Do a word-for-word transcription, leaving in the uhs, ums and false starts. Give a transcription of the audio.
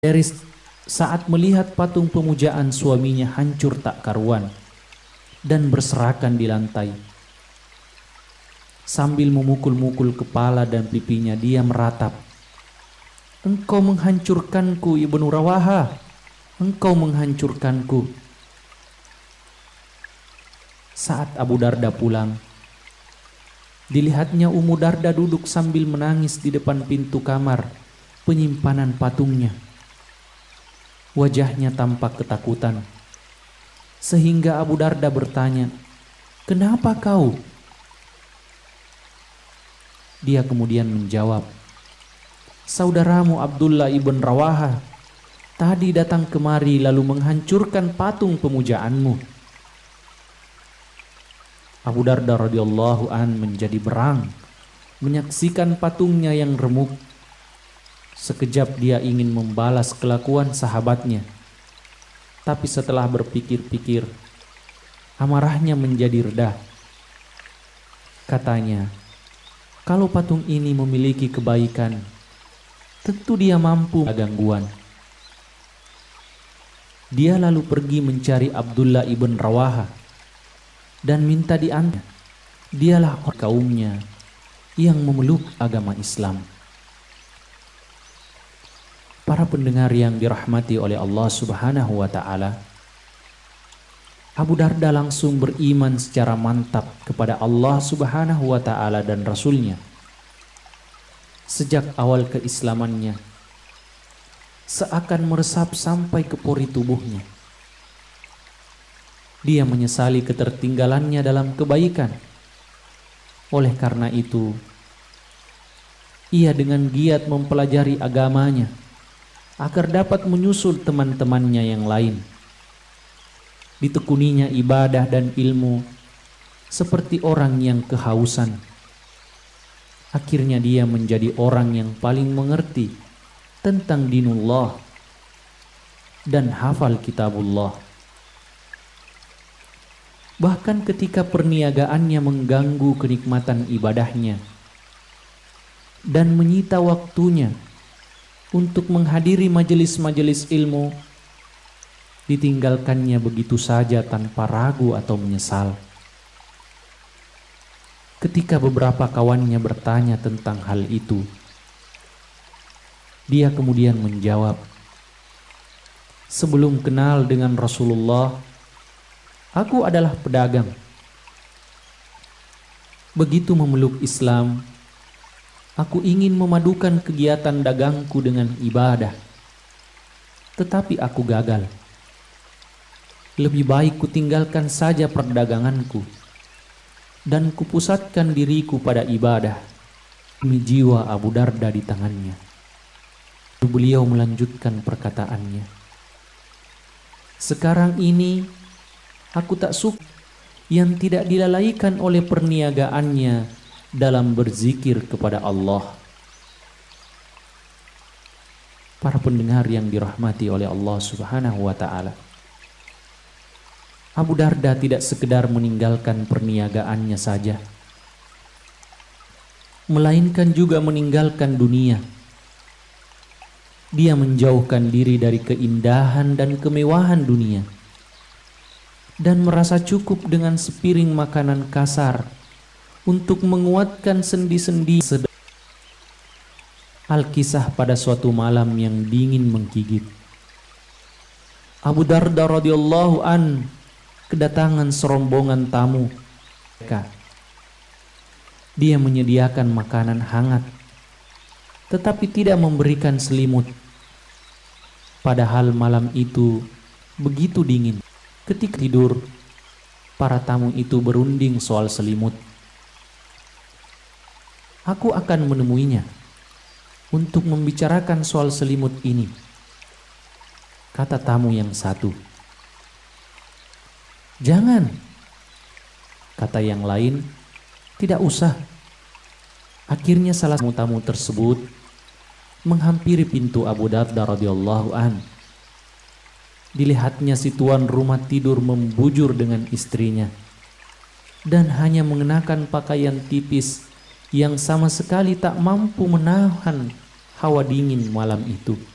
Dari saat melihat patung pemujaan suaminya hancur tak karuan dan berserakan di lantai. Sambil memukul-mukul kepala dan pipinya, dia meratap, "Engkau menghancurkanku, Ibnu Rawaha, engkau menghancurkanku." Saat Abu Darda pulang, dilihatnya Ummu Darda duduk sambil menangis di depan pintu kamar penyimpanan patungnya. Wajahnya tampak ketakutan, sehingga Abu Darda bertanya, "Kenapa kau?" Dia kemudian menjawab, "Saudaramu Abdullah ibn Rawaha tadi datang kemari lalu menghancurkan patung pemujaanmu." Abu Darda radhiyallahu an menjadi berang menyaksikan patungnya yang remuk. Sekejap dia ingin membalas kelakuan sahabatnya, tapi setelah berpikir-pikir, amarahnya menjadi reda. Katanya, kalau patung ini memiliki kebaikan, tentu dia mampu gangguan. Dia lalu pergi mencari Abdullah ibn Rawaha dan minta diantar. Dialah orang kaumnya yang memeluk agama Islam. Para pendengar yang dirahmati oleh Allah Subhanahu wa Ta'ala, Abu Darda langsung beriman secara mantap kepada Allah Subhanahu wa Ta'ala dan Rasulnya. Sejak awal keislamannya, seakan meresap sampai ke pori tubuhnya. Dia menyesali ketertinggalannya dalam kebaikan. Oleh karena itu, ia dengan giat mempelajari agamanya agar dapat menyusul teman-temannya yang lain. Ditekuninya ibadah dan ilmu seperti orang yang kehausan. Akhirnya dia menjadi orang yang paling mengerti tentang dinullah dan hafal kitabullah. Bahkan ketika perniagaannya mengganggu kenikmatan ibadahnya dan menyita waktunya untuk menghadiri majelis-majelis ilmu, ditinggalkannya begitu saja tanpa ragu atau menyesal. Ketika beberapa kawannya bertanya tentang hal itu, dia kemudian menjawab, "Sebelum kenal dengan Rasulullah, aku adalah pedagang. Begitu memeluk Islam, aku ingin memadukan kegiatan dagangku dengan ibadah, tetapi aku gagal. Lebih baik kutinggalkan saja perdaganganku dan kupusatkan diriku pada ibadah." Demi jiwa Abu Darda di tangannya, beliau melanjutkan perkataannya, "Sekarang ini aku tak suka yang tidak dilalaikan oleh perniagaannya dalam berzikir kepada Allah." Para pendengar yang dirahmati oleh Allah Subhanahu wa Ta'ala, Abu Darda tidak sekedar meninggalkan perniagaannya saja, melainkan juga meninggalkan dunia. Dia menjauhkan diri dari keindahan dan kemewahan dunia dan merasa cukup dengan sepiring makanan kasar untuk menguatkan sendi-sendi. Al-Kisah pada suatu malam yang dingin menggigit, Abu Darda radhiyallahu an kedatangan serombongan tamu. Dia menyediakan makanan hangat, tetapi tidak memberikan selimut. Padahal malam itu begitu dingin. Ketika tidur, para tamu itu berunding soal selimut. "Aku akan menemuinya untuk membicarakan soal selimut ini," kata tamu yang satu. "Jangan," kata yang lain, "tidak usah." Akhirnya salah satu tamu tersebut menghampiri pintu Abu Darda radhiyallahu an. Dilihatnya si tuan rumah tidur membujur dengan istrinya dan hanya mengenakan pakaian tipis yang sama sekali tak mampu menahan hawa dingin malam itu.